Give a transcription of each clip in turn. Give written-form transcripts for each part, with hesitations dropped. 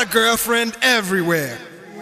girlfriend everywhere.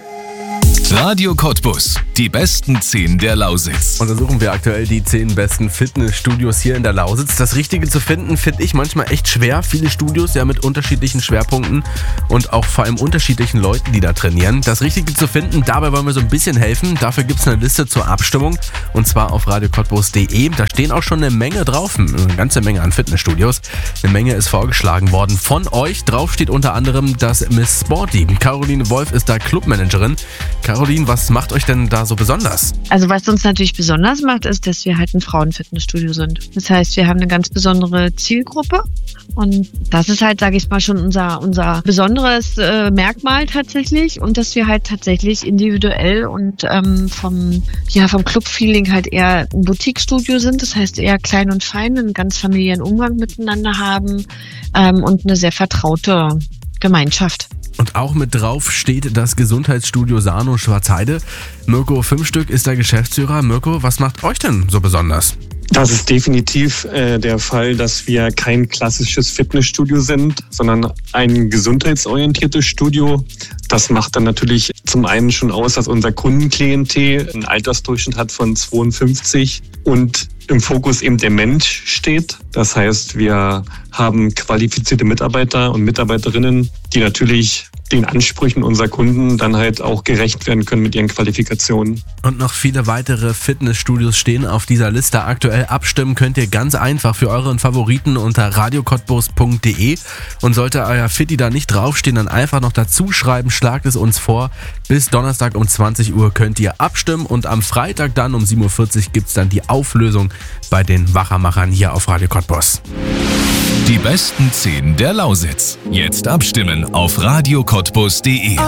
Radio Cottbus, die besten 10 der Lausitz. Untersuchen wir aktuell die 10 besten Fitnessstudios hier in der Lausitz. Das Richtige zu finden, finde ich manchmal echt schwer. Viele Studios ja mit unterschiedlichen Schwerpunkten und auch vor allem unterschiedlichen Leuten, die da trainieren. Das Richtige zu finden, dabei wollen wir so ein bisschen helfen. Dafür gibt es eine Liste zur Abstimmung und zwar auf radiocottbus.de. Da stehen auch schon eine Menge drauf, eine ganze Menge an Fitnessstudios. Eine Menge ist vorgeschlagen worden von euch. Drauf steht unter anderem das Miss Sporty. Caroline Wolf ist da Clubmanagerin. Caroline, was macht euch denn da so besonders? Also was uns natürlich besonders macht, ist, dass wir halt ein Frauenfitnessstudio sind. Das heißt, wir haben eine ganz besondere Zielgruppe und das ist halt, sage ich mal, schon unser besonderes Merkmal tatsächlich und dass wir halt tatsächlich individuell und vom Club-Feeling halt eher ein Boutique-Studio sind. Das heißt eher klein und fein, einen ganz familiären Umgang miteinander haben und eine sehr vertraute Gemeinschaft. Und auch mit drauf steht das Gesundheitsstudio Sano Schwarzheide. Mirko Fünfstück ist der Geschäftsführer. Mirko, was macht euch denn so besonders? Das ist definitiv der Fall, dass wir kein klassisches Fitnessstudio sind, sondern ein gesundheitsorientiertes Studio. Das macht dann natürlich zum einen schon aus, dass unser Kundenklientel einen Altersdurchschnitt hat von 52 und im Fokus eben der Mensch steht. Das heißt, wir haben qualifizierte Mitarbeiter und Mitarbeiterinnen, die natürlich den Ansprüchen unserer Kunden dann halt auch gerecht werden können mit ihren Qualifikationen. Und noch viele weitere Fitnessstudios stehen auf dieser Liste. Aktuell abstimmen könnt ihr ganz einfach für euren Favoriten unter radiocottbus.de. Und sollte euer Fitti da nicht draufstehen, dann einfach noch dazu schreiben, schlagt es uns vor. Bis Donnerstag um 20 Uhr könnt ihr abstimmen und am Freitag dann um 7.40 Uhr gibt es dann die Auflösung bei den Wachermachern hier auf Radio Cottbus. Die besten 10 der Lausitz. Jetzt abstimmen auf radiocottbus.de.